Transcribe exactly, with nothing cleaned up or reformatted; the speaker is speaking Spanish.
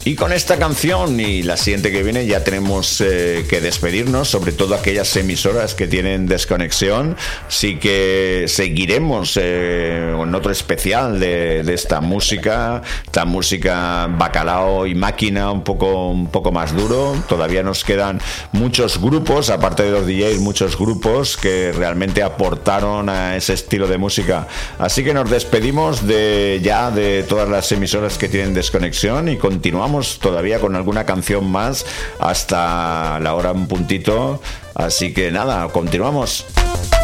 Y con esta canción y la siguiente que viene ya tenemos eh, que despedirnos, sobre todo aquellas emisoras que tienen desconexión. Así que seguiremos eh, en otro especial de, de esta música, esta música bacalao y máquina un poco, un poco más duro. Todavía nos quedan muchos grupos, aparte de los D Js, muchos grupos que realmente aportaron a ese estilo de música. Así que nos despedimos de ya de todas las emisoras que tienen desconexión y continuamos todavía con alguna canción más hasta la hora un puntito, así que nada, continuamos.